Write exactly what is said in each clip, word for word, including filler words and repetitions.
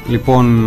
Λοιπόν,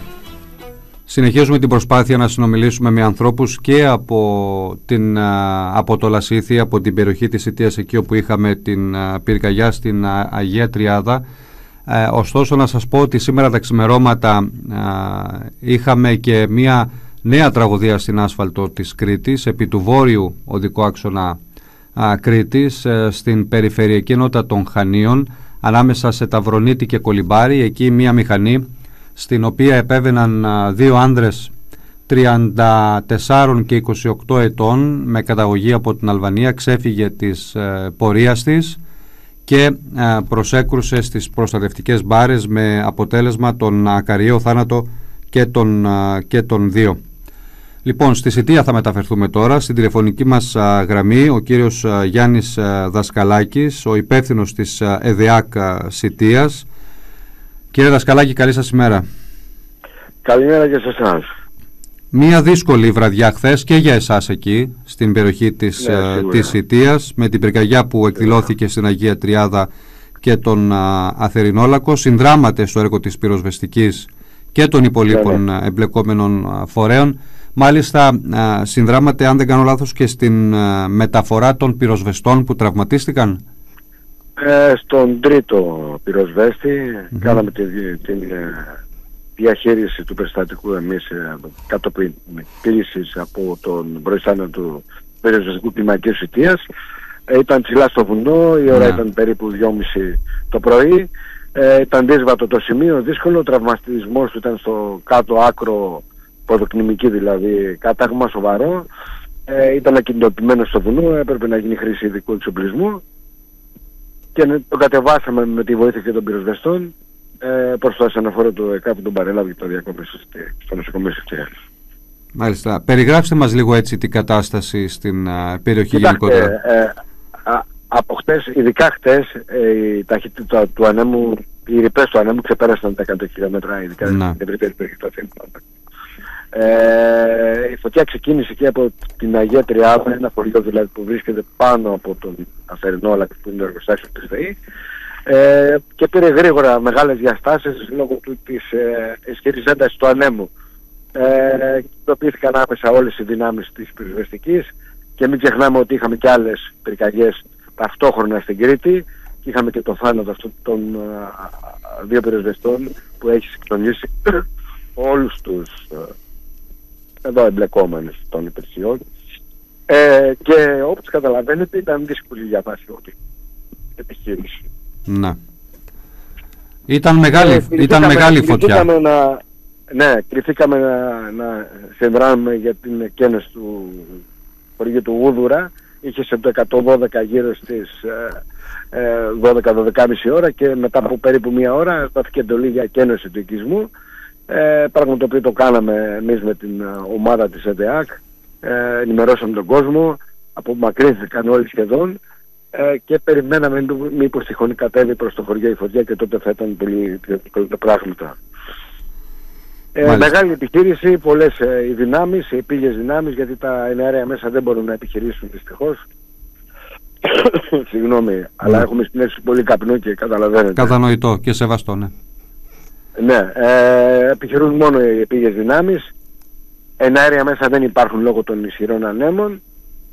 συνεχίζουμε την προσπάθεια να συνομιλήσουμε με ανθρώπους και από, την, από το Λασίθι, από την περιοχή της Ιτίας, εκεί όπου είχαμε την πυρκαγιά στην Αγία Τριάδα. Ε, ωστόσο να σας πω ότι σήμερα τα ξημερώματα ε, είχαμε και μια νέα τραγωδία στην άσφαλτο της Κρήτης, επί του βόρειου οδικού άξονα ε, Κρήτης, ε, στην περιφερειακή ενότητα των Χανίων, ανάμεσα σε Ταυρονίτη και Κολυμπάρι. Εκεί μια μηχανή στην οποία επέβαιναν ε, δύο άνδρες τριάντα τέσσερα και είκοσι οκτώ ετών με καταγωγή από την Αλβανία ξέφυγε της ε, πορείας της και προσέκρουσε στις προστατευτικές μπάρες με αποτέλεσμα τον ακαριαίο θάνατο και τον, και τον δύο. Λοιπόν, στη Σιτία θα μεταφερθούμε τώρα. Στην τηλεφωνική μας γραμμή ο κύριος Γιάννης Δασκαλάκης, ο υπεύθυνος της ΕΔΕΑΚ Σιτίας. Κύριε Δασκαλάκη, καλή σας ημέρα. Καλημέρα και σε εσάς. Μία δύσκολη βραδιά χθες και για εσάς εκεί, στην περιοχή της, ναι, της Σιτίας, με την πυρκαγιά που εκδηλώθηκε στην Αγία Τριάδα και τον α, Αθερινόλακο. Συνδράματε στο έργο της πυροσβεστικής και των υπολείπων ναι, ναι. εμπλεκόμενων α, φορέων. Μάλιστα α, συνδράματε, αν δεν κάνω λάθος, και στην α, μεταφορά των πυροσβεστών που τραυματίστηκαν. Ε, στον τρίτο πυροσβέστη mm-hmm. κάναμε την... την διαχείριση του περιστατικού εμείς κατόπιν πίεσης από τον προϊστάμενο του πυροσβεστικού κλιμακίου Σιτίας. Ε, ήταν ψηλά στο βουνό, η ώρα yeah. ήταν περίπου δυόμιση το πρωί. Ε, ήταν δύσβατο το σημείο, δύσκολο. Ο τραυματισμός του ήταν στο κάτω άκρο, ποδοκνημική δηλαδή, κάταγμα σοβαρό. Ε, ήταν ακινητοποιημένο στο βουνό, έπρεπε να γίνει χρήση ειδικού εξοπλισμού και το κατεβάσαμε με τη βοήθεια και των πυροσβεστών. Ε, προς το ασθενοφόρο του ΕΚΑ που τον παρέλαβε και το διακόπησε στο νοσοκομείο Σιτίας. Μάλιστα. Περιγράψτε μας λίγο έτσι την κατάσταση στην uh, περιοχή γενικότερα. Ε, ε, α, από χτες, ειδικά χτες, ε, η ταχύτητα του ανέμου, οι ρηπές του ανέμου ξεπέρασαν τα εκατό χιλιόμετρα, ειδικά στην ευρύτερη περιοχή του Αθήνου. Ε, η φωτιά ξεκίνησε και από την Αγία Τριάδα, ένα χωριό δηλαδή που βρίσκεται πάνω από τον Αθερινόλακο που είναι ο εργοστάσιο της ΔΕΗ. Ε, και πήρε γρήγορα μεγάλες διαστάσεις λόγω του, της ε, ισχυρής έντασης του ανέμου. Ε, Κινητοποιήθηκαν άμεσα όλες οι δυνάμεις της πυροσβεστικής και μην ξεχνάμε ότι είχαμε και άλλες πυρκαγιές ταυτόχρονα στην Κρήτη και είχαμε και το θάνατο αυτών των ε, δύο πυροσβεστών που έχει συγκλονίσει όλους τους ε, εδώ εμπλεκόμενους των υπηρεσιών. Ε, και όπως καταλαβαίνετε ήταν δύσκολη για μας όλη επιχείρηση. Ναι. Ήταν μεγάλη, ε, ήταν μεγάλη φωτιά. Να, ναι, κληθήκαμε να, να συνδράμουμε για την εκκαίνωση του χωριού του Γούδουρα. Είχε σε το εκατόν δώδεκα γύρω στις ε, δώδεκα δώδεκα και μισή ώρα και μετά από περίπου μία ώρα δόθηκε εντολή για εκκαίνωση του οικισμού. Ε, πράγμα το οποίο το κάναμε εμείς με την ομάδα της ΕΔΕΑΚ. Ε, ενημερώσαμε τον κόσμο, απομακρύνθηκαν όλοι σχεδόν. Ε, και περιμέναμε μήπως τυχόν κατέβει προς το χωριό η φωτιά και τότε θα ήταν πολύ τα πράγματα. Ε, μεγάλη επιχείρηση, πολλές ε, οι δυνάμεις, οι επίγειες δυνάμεις, γιατί τα εναέρια μέσα δεν μπορούν να επιχειρήσουν δυστυχώς. Συγγνώμη, mm. αλλά έχουμε σπινέψει πολύ καπνό και καταλαβαίνετε. Κατανοητό και σεβαστό, ναι. Ναι, ε, επιχειρούν μόνο οι επίγειες δυνάμεις. Εναέρια μέσα δεν υπάρχουν λόγω των ισχυρών ανέμων.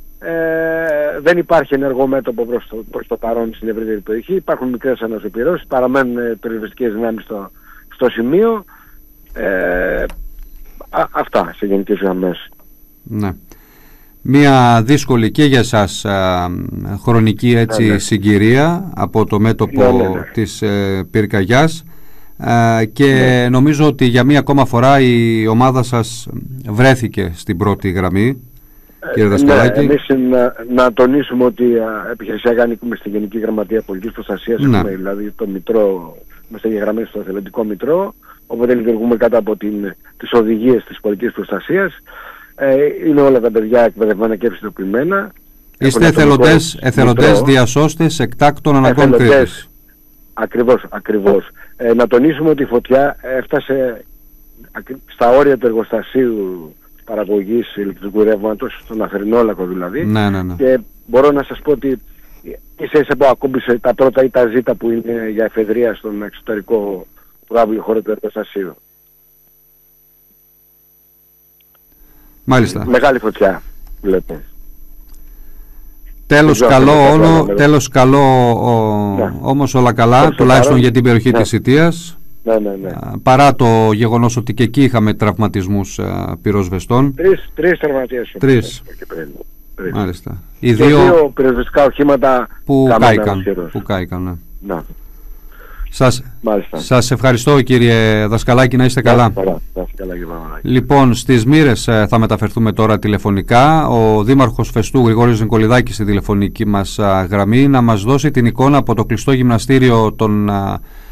Ε, δεν υπάρχει ενεργό μέτωπο προς το, προς το παρόν στην ευρύτερη περιοχή. Υπάρχουν μικρές ανασωπηρώσεις, παραμένουν ε, περιοριστικές δυνάμεις στο, στο σημείο. Ε, α, αυτά σε γενικές γραμμές. Ναι. Μια δύσκολη και για εσάς α, χρονική έτσι, ναι, ναι. συγκυρία από το μέτωπο ναι, ναι, ναι. της ε, πυρκαγιάς α, και ναι. νομίζω ότι για μία ακόμα φορά η ομάδα σας βρέθηκε στην πρώτη γραμμή. Κύριε Δασκαλάκη. Ναι, εμείς να, να τονίσουμε ότι α, επιχειρησιακά ανήκουμε στη Γενική Γραμματεία Πολιτικής Προστασίας, ναι. έχουμε δηλαδή το Μητρό, είμαστε εγγεγραμμένοι στο Εθελοντικό Μητρό, οπότε λειτουργούμε κάτω από την, τις οδηγίες της πολιτικής προστασίας. Ε, είναι όλα τα παιδιά εκπαιδευμένα και ευαισθητοποιημένα. Είστε εθελοντές, εθελοντές διασώστες εκτάκτων αναγκών Κρήτης. Ακριβώς, ακριβώς. Ε, να τονίσουμε ότι η φωτιά έφτασε στα όρια του εργοστασίου παραγωγής ηλεκτρικού ρεύματος, στον Αθερινόλακο δηλαδή. Ναι, ναι, ναι. Και μπορώ να σας πω ότι ίσα ίσα που ακούμπησε τα πρώτα ή τα ζήτα που είναι για εφεδρεία στον εξωτερικό προαύλιο χώρο του εργοστασίου. Μάλιστα. Μεγάλη φωτιά, βλέπω. Τέλος καλό, όλο, τέλος καλό ο, ναι. όμως όλα καλά, Τέλος τουλάχιστον παρόν. για την περιοχή Ναι. της Σιτίας. Ναι, ναι, ναι. Παρά το γεγονός ότι και εκεί είχαμε τραυματισμούς α, πυροσβεστών. Τρεις, τρεις τραυματίες. Τρεις. Τρεις. Μάλιστα. Οι Και δύο, δύο πυροσβεστικά οχήματα που κάηκαν. Που... Που κάηκαν, ναι. Να. Σας, Μάλιστα. σας ευχαριστώ κύριε Δασκαλάκη, να είστε καλά. Καλά, να είστε καλά, κύριε Παπαδάκη. Λοιπόν, στις Μύρες θα μεταφερθούμε τώρα τηλεφωνικά. Ο Δήμαρχος Φεστού Γρηγόρης Νικολιδάκης στη τηλεφωνική μας α, γραμμή να μας δώσει την εικόνα από το κλειστό γυμναστήριο των α,